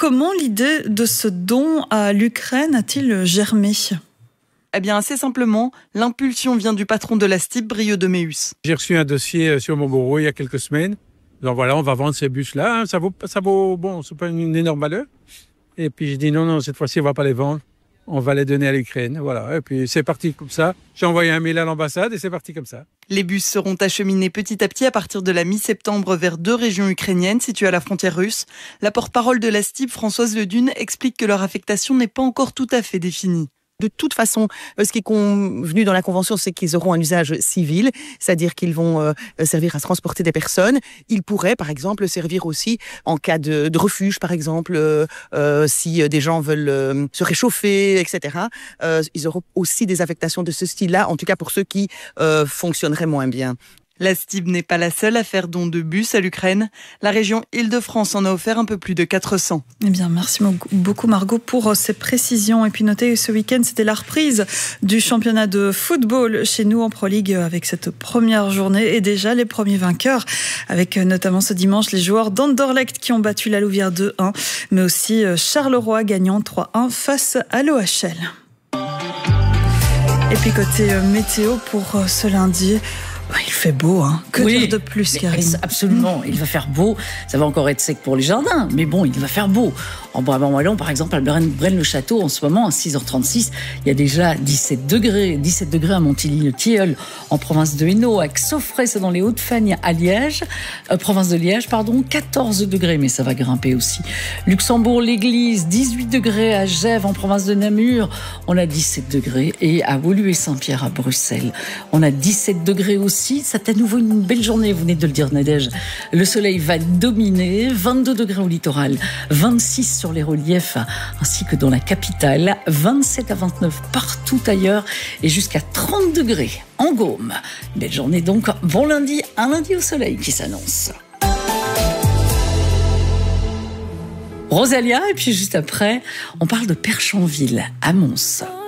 comment l'idée de ce don à l'Ukraine a-t-il germé ? Eh bien, assez simplement, l'impulsion vient du patron de la STIB, Brieux de Méus. J'ai reçu un dossier sur mon bureau il y a quelques semaines. Donc voilà, on va vendre ces bus-là. Ça vaut, bon, c'est pas une énorme valeur. Et puis j'ai dit non, cette fois-ci, on va pas les vendre. On va les donner à l'Ukraine. Voilà. Et puis c'est parti comme ça. J'ai envoyé un mail à l'ambassade et c'est parti comme ça. Les bus seront acheminés petit à petit à partir de la mi-septembre vers 2 régions ukrainiennes situées à la frontière russe. La porte-parole de la STIB, Françoise Ledune, explique que leur affectation n'est pas encore tout à fait définie. De toute façon, ce qui est convenu dans la Convention, c'est qu'ils auront un usage civil, c'est-à-dire qu'ils vont servir à transporter des personnes. Ils pourraient, par exemple, servir aussi en cas de refuge, par exemple, si des gens veulent se réchauffer, etc. Ils auront aussi des affectations de ce style-là, en tout cas pour ceux qui fonctionneraient moins bien. La STIB n'est pas la seule à faire don de bus à l'Ukraine. La région Île-de-France en a offert un peu plus de 400. Eh bien, merci beaucoup Margot pour ces précisions. Et puis notez, ce week-end, c'était la reprise du championnat de football chez nous en Pro League avec cette première journée et déjà les premiers vainqueurs avec notamment ce dimanche les joueurs d'Anderlecht qui ont battu la Louvière 2-1, mais aussi Charleroi gagnant 3-1 face à l'OHL. Et puis côté météo pour ce lundi, il fait beau, hein. Que dire de plus, Karine ? Absolument, il va faire beau. Ça va encore être sec pour les jardins, mais bon, il va faire beau. En Brabant-Wallon, par exemple, à Braine-le-Château, en ce moment, à 6h36, il y a déjà 17 degrés. 17 degrés à Montilly-le-Tilleul, en province de Hainaut, à Xofray, c'est dans les Hauts-de-Fagne, à Liège, province de Liège, 14 degrés, mais ça va grimper aussi. Luxembourg-l'Église, 18 degrés à Gèvres, en province de Namur, on a 17 degrés. Et à Woluwe et Saint-Pierre, à Bruxelles, on a 17 degrés aussi. C'est à nouveau une belle journée, vous venez de le dire, Nadège. Le soleil va dominer, 22 degrés au littoral, 26 sur les reliefs, ainsi que dans la capitale, 27 à 29 partout ailleurs, et jusqu'à 30 degrés en Gaume. Belle journée donc, bon lundi, un lundi au soleil qui s'annonce. Rosalia, et puis juste après, on parle de Perchanville, à Mons.